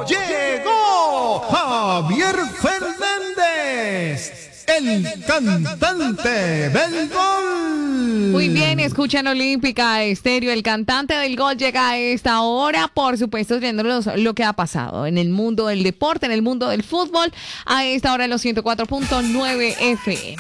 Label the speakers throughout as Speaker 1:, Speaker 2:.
Speaker 1: Llegó Javier Fernández, el cantante del gol.
Speaker 2: Muy bien, escuchan Olímpica Estéreo. El cantante del gol llega a esta hora, por supuesto, trayéndonos lo que ha pasado en el mundo del deporte, en el mundo del fútbol, a esta hora en los 104.9 FM.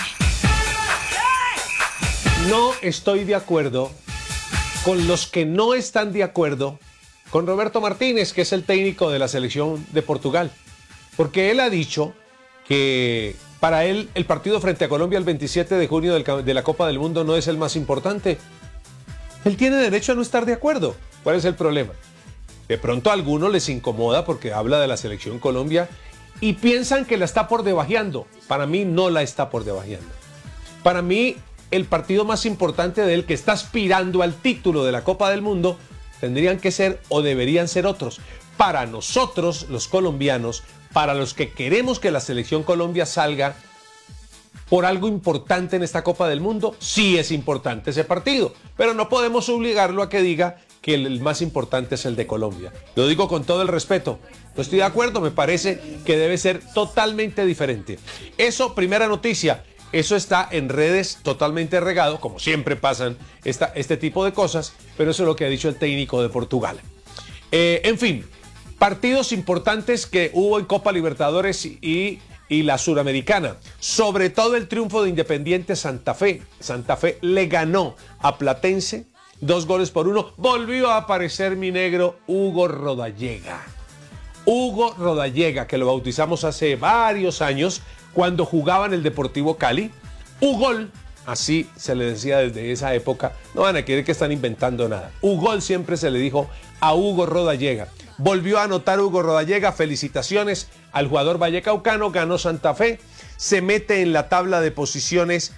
Speaker 3: No estoy de acuerdo con los que no están de acuerdo con Roberto Martínez, que es el técnico de la selección de Portugal, porque él ha dicho que para él el partido frente a Colombia el 27 de junio de la Copa del Mundo no es el más importante. Él tiene derecho a no estar de acuerdo. ¿Cuál es el problema? De pronto a algunos les incomoda porque habla de la selección Colombia y piensan que la está por debajeando. Para mí no la está por debajeando. Para mí el partido más importante de él, que está aspirando al título de la Copa del Mundo, tendrían que ser o deberían ser otros. Para nosotros, los colombianos, para los que queremos que la selección Colombia salga por algo importante en esta Copa del Mundo, sí es importante ese partido, pero no podemos obligarlo a que diga que el más importante es el de Colombia. Lo digo con todo el respeto. No estoy de acuerdo, me parece que debe ser totalmente diferente. Eso, primera noticia. Eso está en redes totalmente regado, como siempre pasan este tipo de cosas, pero eso es lo que ha dicho el técnico de Portugal. En fin, partidos importantes que hubo en Copa Libertadores y la Suramericana. Sobre todo el triunfo de Independiente Santa Fe. Santa Fe le ganó a Platense 2-1. Volvió a aparecer mi negro Hugo Rodallega. Hugo Rodallega, que lo bautizamos hace varios años, cuando jugaba en el Deportivo Cali. Ugol, así se le decía desde esa época. No van a creer que están inventando nada. Ugol siempre se le dijo a Hugo Rodallega. Volvió a anotar Hugo Rodallega. Felicitaciones al jugador vallecaucano. Ganó Santa Fe. Se mete en la tabla de posiciones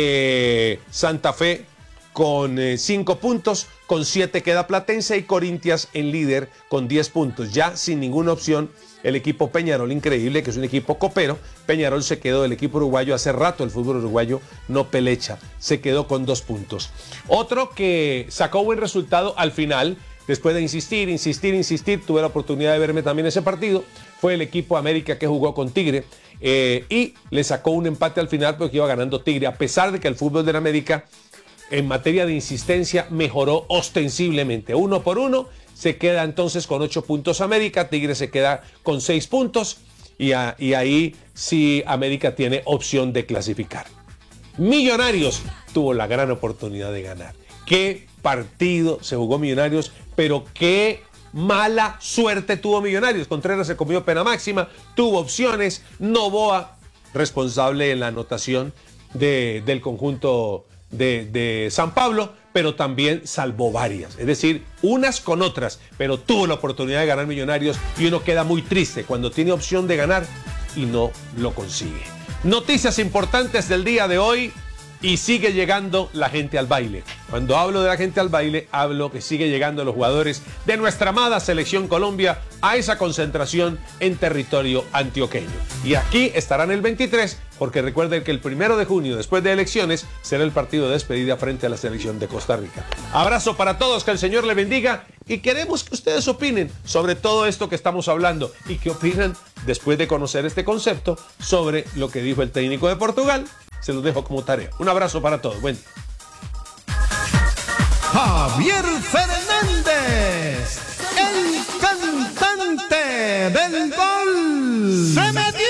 Speaker 3: Santa Fe con 5 puntos. Con 7 queda Platense y Corinthians en líder con 10 puntos. Ya sin ninguna opción el equipo Peñarol, increíble, que es un equipo copero. Peñarol se quedó, el equipo uruguayo, hace rato el fútbol uruguayo no pelecha. Se quedó con 2 puntos. Otro que sacó buen resultado al final, después de insistir, tuve la oportunidad de verme también ese partido, fue el equipo América, que jugó con Tigre y le sacó un empate al final porque iba ganando Tigre, a pesar de que el fútbol de la América en materia de insistencia mejoró ostensiblemente. 1-1, se queda entonces con 8 puntos América, Tigre se queda con 6 puntos y ahí sí América tiene opción de clasificar. Millonarios tuvo la gran oportunidad de ganar. Qué partido se jugó Millonarios, pero qué mala suerte tuvo Millonarios. Contreras se comió pena máxima, tuvo opciones. Noboa, responsable en la anotación del conjunto de San Pablo, pero también salvó varias, es decir, unas con otras, pero tuvo la oportunidad de ganar Millonarios y uno queda muy triste cuando tiene opción de ganar y no lo consigue. Noticias importantes del día de hoy y sigue llegando la gente al baile. Cuando hablo de la gente al baile, hablo que sigue llegando los jugadores de nuestra amada Selección Colombia a esa concentración en territorio antioqueño. Y aquí estarán el 23, porque recuerden que el 1 de junio, después de elecciones, será el partido de despedida frente a la Selección de Costa Rica. Abrazo para todos, que el Señor le bendiga y queremos que ustedes opinen sobre todo esto que estamos hablando y que opinan después de conocer este concepto sobre lo que dijo el técnico de Portugal. Se los dejo como tarea. Un abrazo para todos. Buen día.
Speaker 1: Javier Fernández, el cantante del gol. ¡Se metió!